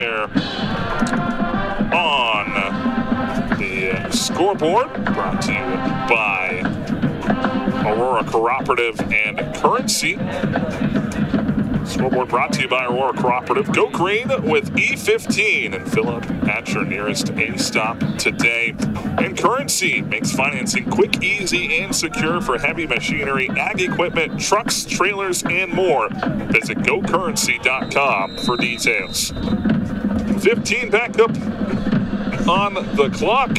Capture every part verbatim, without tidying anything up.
There on the scoreboard, brought to you by Aurora Cooperative and Currency. Scoreboard brought to you by Aurora Cooperative. Go green with E fifteen and fill up at your nearest A-stop today. And Currency makes financing quick, easy, and secure for heavy machinery, ag equipment, trucks, trailers, and more. Visit go currency dot com for details. fifteen back up on the clock.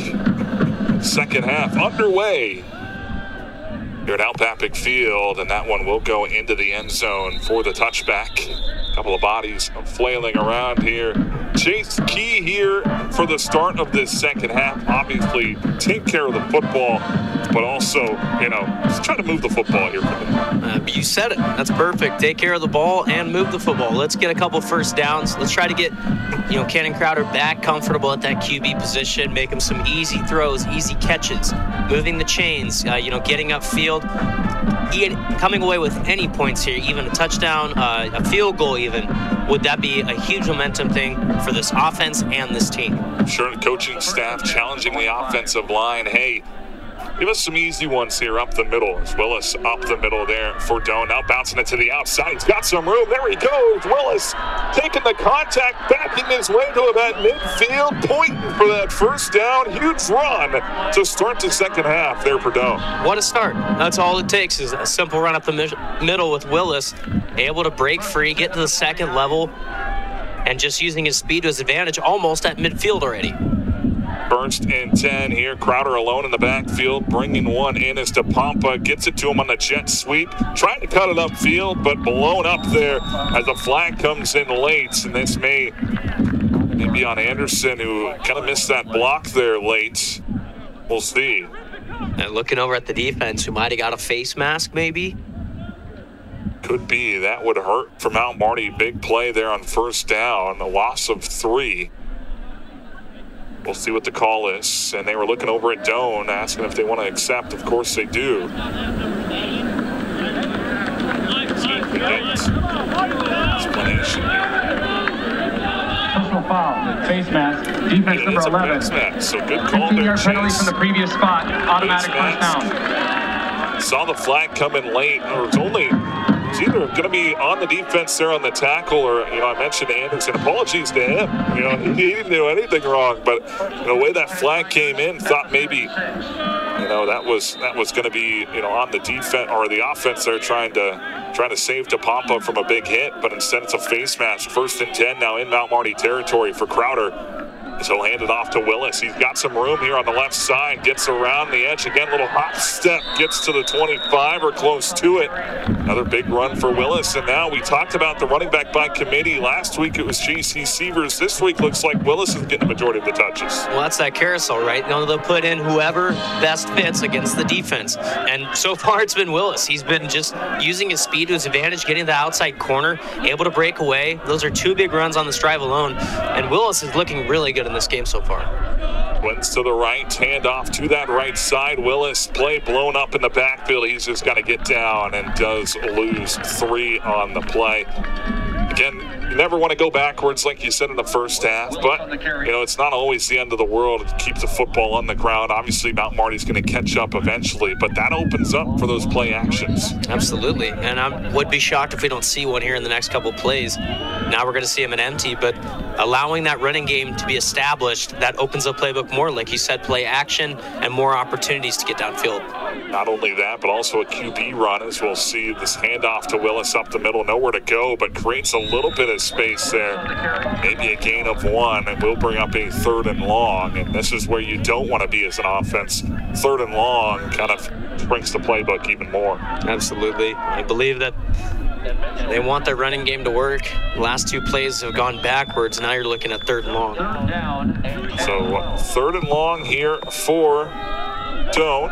Second half underway here at Alpapic Field, and that one will go into the end zone for the touchback. A couple of bodies flailing around here. Chase Key here for the start of this second half. Obviously, take care of the football, but also, you know, just try to move the football here for them. Uh, you said it. That's perfect. Take care of the ball and move the football. Let's get a couple first downs. Let's try to get, you know, Cannon Crowder back comfortable at that Q B position, make him some easy throws, easy catches, moving the chains, uh, you know, getting upfield, Ian, coming away with any points here, even a touchdown, uh, a field goal even. Would that be a huge momentum thing for this offense and this team? Sure, the coaching staff challenging the offensive line. Hey, give us some easy ones here up the middle. As Willis up the middle there for Doan. Now bouncing it to the outside. He's got some room. There he goes. Willis taking the contact, backing his way to about midfield, pointing for that first down. Huge run to start the second half there for Doan. What a start. That's all it takes is a simple run up the mi- middle with Willis, able to break free, get to the second level, and just using his speed to his advantage almost at midfield already. First and ten here. Crowder alone in the backfield. Bringing one in as DePompa gets it to him on the jet sweep. Trying to cut it upfield, but blown up there as the flag comes in late. And this may, may be on Anderson, who kind of missed that block there late. We'll see. And looking over at the defense, who might have got a face mask maybe. Could be. That would hurt for Mount Marty. Big play there on first down. A loss of three. We'll see what the call is. And they were looking over at Doan, asking if they want to accept. Of course they do. Explanation here. Personal foul, face mask, defense Yeah, number it's a eleven. face mask, so good call fifteen there, yard penalty Chase. from the previous spot, automatic Face first mask. down. Saw the flag come in late. Or it's only, it's either going to be on the defense there on the tackle, or, you know, I mentioned Anderson. Apologies to him. You know, he didn't do anything wrong, but you know, the way that flag came in, thought maybe, you know, that was that was going to be, you know, on the defense or the offense there trying to trying to save DePompa from a big hit, but instead it's a face mask. First and ten now in Mount Marty territory for Crowder. So he'll hand it off to Willis. He's got some room here on the left side. Gets around the edge again. Little hop step. Gets to the twenty-five or close to it. Another big run for Willis. And now we talked about the running back by committee. Last week it was J C Sievers. This week looks like Willis is getting the majority of the touches. Well, that's that carousel, right? You know, they'll put in whoever best fits against the defense. And so far it's been Willis. He's been just using his speed to his advantage, getting the outside corner, able to break away. Those are two big runs on this drive alone. And Willis is looking really good in this game so far. Wins to the right, hand off to that right side. Willis, play blown up in the backfield. He's just got to get down and does lose three on the play. Again, you never want to go backwards like you said in the first half, but, you know, it's not always the end of the world to keep the football on the ground. Obviously, Mount Marty's going to catch up eventually, but that opens up for those play actions. Absolutely, and I would be shocked if we don't see one here in the next couple plays. Now we're going to see him in empty, but allowing that running game to be established, that opens up playbook more, like you said, play action and more opportunities to get downfield. Not only that, but also a Q B run, as we'll see this handoff to Willis up the middle, nowhere to go, but creates a little bit of space there. Maybe a gain of one, and we'll bring up a third and long, and this is where you don't want to be as an offense. Third and long kind of brings the playbook even more. Absolutely. I believe that they want their running game to work. The last two plays have gone backwards. Now you're looking at third and long. So uh, third and long here for Doan.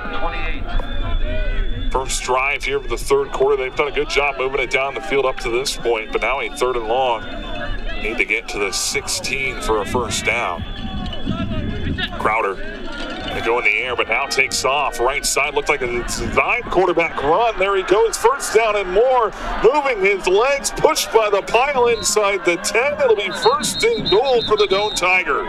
First drive here for the third quarter. They've done a good job moving it down the field up to this point, but now a third and long. Need to get to the sixteen for a first down. Crowder to go in the air, but now takes off. Right side looked like a design quarterback run. There he goes. First down and more. Moving his legs, pushed by the pile inside the ten. It'll be first and goal for the Doane Tigers.